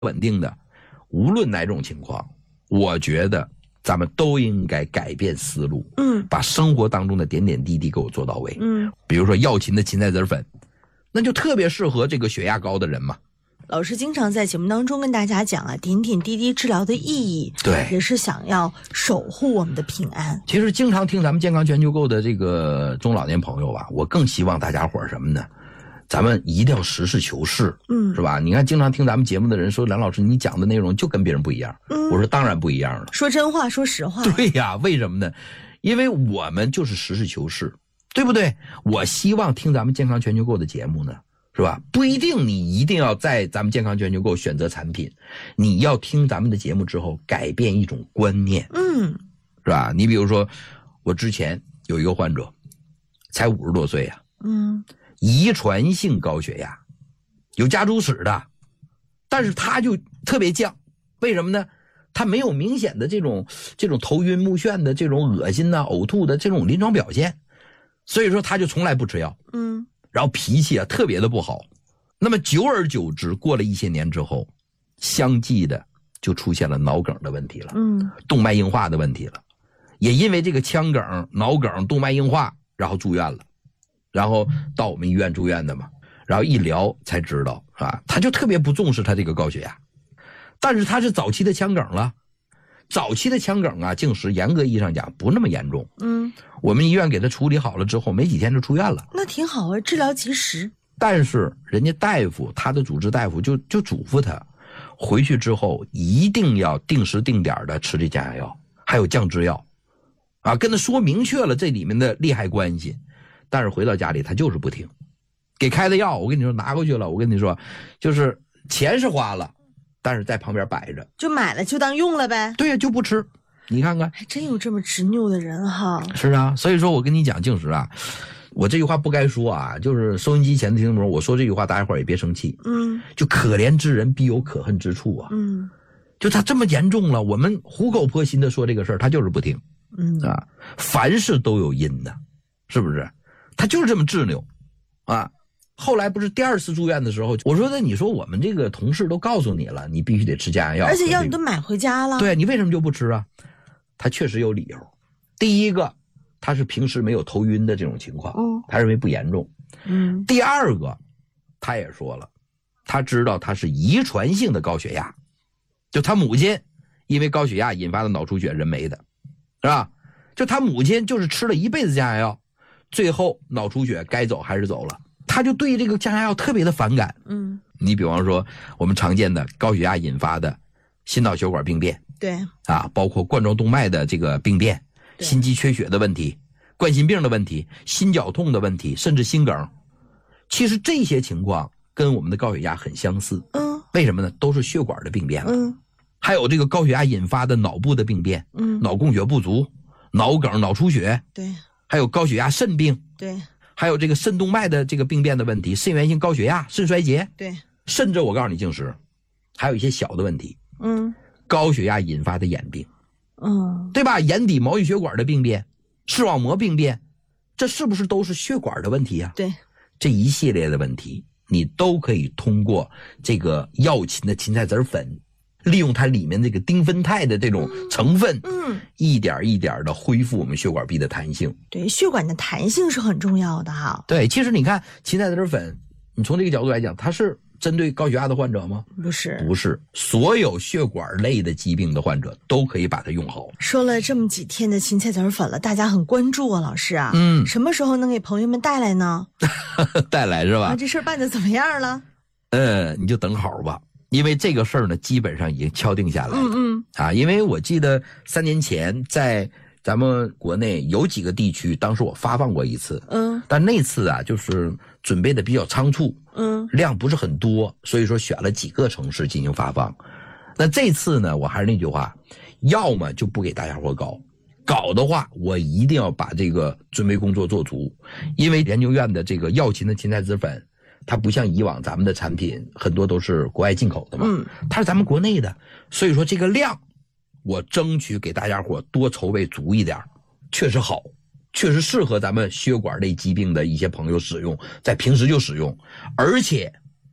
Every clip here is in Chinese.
稳定的，无论哪种情况，我觉得咱们都应该改变思路，把生活当中的点点滴滴给我做到位，比如说药芹的芹菜籽粉，那就特别适合这个血压高的人嘛。 老师经常在节目当中跟大家讲啊，点点滴滴治疗的意义， 对， 也是想要守护我们的平安。 其实经常听咱们健康全球购的这个中老年朋友吧，我更希望大家伙什么呢？咱们一定要实事求是，是吧？你看，经常听咱们节目的人说，梁老师你讲的内容就跟别人不一样。我说当然不一样了， 说真话，说实话。 对呀，为什么呢？因为我们就是实事求是，对不对？我希望听咱们健康全球购的节目呢，是吧？不一定你一定要在咱们健康全球购选择产品，你要听咱们的节目之后改变一种观念，是吧？你比如说，我之前有一个患者，才50多岁啊，遗传性高血压，有家族史的，但是他就特别犟，为什么呢？他没有明显的这种头晕目眩的这种恶心呐、呕吐的这种临床表现，所以说他就从来不吃药，然后脾气啊特别的不好。那么久而久之，过了一些年之后，相继的就出现了脑梗的问题了，动脉硬化的问题了，也因为这个腔梗、脑梗、动脉硬化，然后住院了。然后到我们医院住院的嘛，然后一聊才知道啊，他就特别不重视他这个高血压，但是他是早期的腔梗了，早期的腔梗啊，净食严格意义上讲不那么严重，我们医院给他处理好了之后，没几天就出院了， 那挺好啊，治疗及时。 但是人家大夫，他的主治大夫就嘱咐他，回去之后一定要定时定点的吃这降压药，还有降脂药，啊，跟他说明确了这里面的利害关系。但是回到家里他就是不听，给开的药我跟你说拿过去了，我跟你说就是钱是花了，但是在旁边摆着， 就买了就当用了呗。 对呀，就不吃。你看看， 还真有这么执拗的人哈。 是啊，所以说我跟你讲，静时啊，我这句话不该说啊，就是收音机前的听众朋友，我说这句话大家伙也别生气，就可怜之人必有可恨之处啊，就他这么严重了，我们苦口婆心的说这个事儿，他就是不听，啊，凡事都有因的，是不是？他就是这么执拗啊！后来不是第2次住院的时候，我说那你说我们这个同事都告诉你了，你必须得吃降压药， 而且药你都买回家了， 对，你为什么就不吃啊？他确实有理由。第一个，他是平时没有头晕的这种情况，他认为不严重。第二个，他也说了，他知道他是遗传性的高血压，就他母亲因为高血压引发的脑出血人没的，是吧？就他母亲就是吃了一辈子降压药，最后脑出血该走还是走了，他就对这个降压药特别的反感。你比方说我们常见的高血压引发的心脑血管病变， 对啊，包括冠状动脉的这个病变，心肌缺血的问题，冠心病的问题，心绞痛的问题，甚至心梗，其实这些情况跟我们的高血压很相似。为什么呢？都是血管的病变了。还有这个高血压引发的脑部的病变，脑供血不足，脑梗、脑出血， 对。 还有高血压肾病， 对， 还有这个肾动脉的这个病变的问题，肾源性高血压、肾衰竭， 对， 甚至我告诉你，静时还有一些小的问题，高血压引发的眼病，对吧？眼底毛细血管的病变，视网膜病变，这是不是都是血管的问题啊？ 对， 这一系列的问题，你都可以通过这个药芹的芹菜籽粉，利用它里面这个丁酚肽的这种成分，一点一点的恢复我们血管壁的弹性。 对，血管的弹性是很重要的哈。 对，其实你看芹菜籽粉，你从这个角度来讲，它是针对高血压的患者吗？ 不是， 不是，所有血管类的疾病的患者都可以把它用好。 说了这么几天的芹菜籽粉了，大家很关注啊，老师啊，什么时候能给朋友们带来呢？ 带来是吧？ 啊，这事儿办得怎么样了？ 你就等好吧。因为这个事儿呢，基本上已经敲定下来了。因为我记得3年前在咱们国内有几个地区，当时我发放过一次，但那次啊，就是准备的比较仓促，量不是很多，所以说选了几个城市进行发放。那这次呢，我还是那句话，要么就不给大家伙搞的话，我一定要把这个准备工作做足，因为研究院的这个药芹的芹菜籽粉，它不像以往咱们的产品很多都是国外进口的嘛，它是咱们国内的，所以说这个量我争取给大家伙多筹备足一点，确实好，确实适合咱们血管类疾病的一些朋友使用，在平时就使用，而且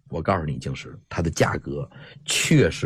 我告诉你，晶石它的价格确实